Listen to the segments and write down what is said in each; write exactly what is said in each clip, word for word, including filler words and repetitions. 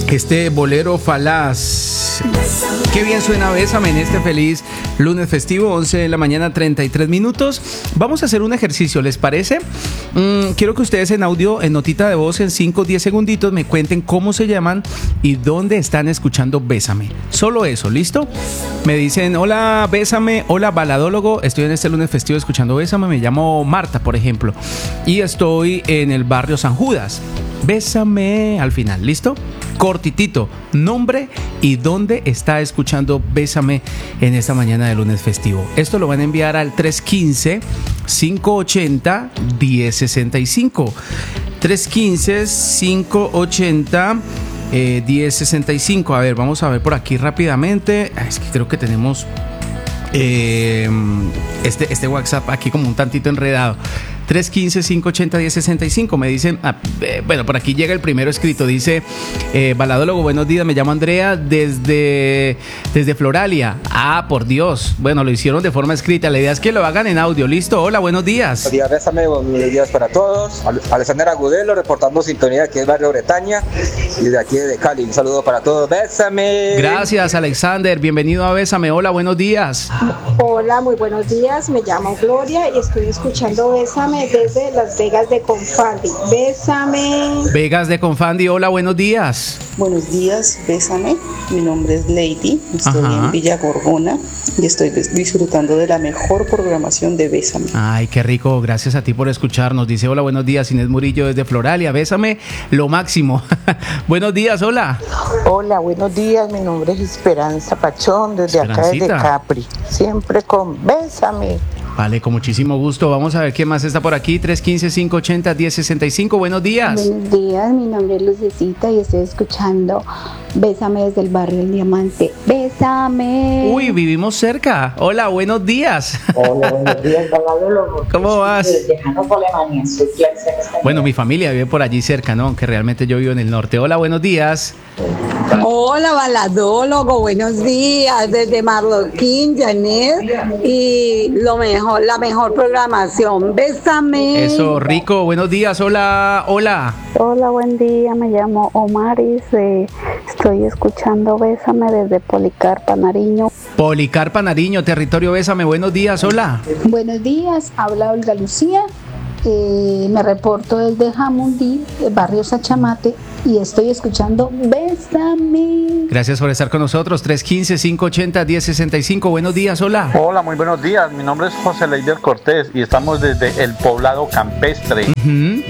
Este bolero falaz. Qué bien suena Bésame en este feliz lunes festivo, once de la mañana, treinta y tres minutos. Vamos a hacer un ejercicio, ¿les parece? Mm, quiero que ustedes en audio, en notita de voz, en cinco o diez segunditos, me cuenten cómo se llaman y dónde están escuchando Bésame. Solo eso, ¿listo? Me dicen, hola Bésame, hola baladólogo, estoy en este lunes festivo escuchando Bésame, me llamo Marta, por ejemplo, y estoy en el barrio San Judas. Bésame al final, ¿listo? Cortitito, nombre y dónde está escuchando Bésame en esta mañana de lunes festivo. Esto lo van a enviar al tres uno cinco, cinco ocho cero, uno cero seis cinco. tres uno cinco, cinco ocho cero, uno cero seis cinco. A ver, vamos a ver por aquí rápidamente. Es que creo que tenemos eh, este, este WhatsApp aquí como un tantito enredado. tres uno cinco, cinco ocho cero, uno cero seis cinco. Me dicen, ah, eh, bueno, por aquí llega el primero escrito. Dice, eh, baladólogo, buenos días, me llamo Andrea desde, desde Floralia. Ah, por Dios. Bueno, lo hicieron de forma escrita. La idea es que lo hagan en audio. ¿Listo? Hola, buenos días. Buenos días, Bésame, buenos días para todos. Alexander Agudelo, reportando sintonía aquí es Barrio Bretaña y de aquí de Cali. Un saludo para todos. Bésame. Gracias, Alexander. Bienvenido a Bésame. Hola, buenos días. Hola, muy buenos días. Me llamo Gloria y estoy escuchando Bésame desde Las Vegas de Confandi. Bésame. Vegas de Confandi, hola, buenos días. Buenos días, Bésame. Mi nombre es Lady, estoy Ajá. en Villa Gorgona y estoy disfrutando de la mejor programación de Bésame. Ay, qué rico, gracias a ti por escucharnos. Dice, hola, buenos días, Inés Murillo desde Floralia. Bésame, lo máximo. Buenos días, hola. Hola, buenos días, mi nombre es Esperanza Pachón, desde acá, desde Capri. Siempre con Bésame. Vale, con muchísimo gusto. Vamos a ver qué más está por aquí. tres uno cinco, cinco ocho cero, uno cero seis cinco. Buenos días. Buenos días, mi nombre es Lucecita y estoy escuchando Bésame desde el barrio El Diamante. Bésame. Uy, vivimos cerca. Hola, buenos días. Hola, buenos días, baladólogo. ¿Cómo vas? Desde Hannover, Alemania. Soy Clarisa Castañeda. Bueno, mi familia vive por allí cerca, ¿no? Aunque realmente yo vivo en el norte. Hola, buenos días. Hola, baladólogo, buenos días, desde Marloquín, Janet, y lo mejor, la mejor programación, Bésame. Eso, rico, buenos días, hola, hola. Hola, buen día, me llamo Omaris, eh, estoy escuchando Bésame desde Policarpa, Nariño. Policarpa, Nariño, territorio Bésame, buenos días, hola. Buenos días, habla Olga Lucía. Eh, me reporto desde Jamundí, barrio Sachamate, y estoy escuchando Bésame. Gracias por estar con nosotros. tres uno cinco, cinco ocho cero, uno cero seis cinco. Buenos días, hola. Hola, muy buenos días. Mi nombre es José Leider Cortés y estamos desde el poblado campestre. Uh-huh.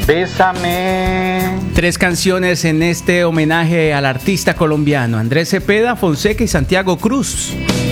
Bésame. Tres canciones en este homenaje al artista colombiano Andrés Cepeda, Fonseca y Santiago Cruz.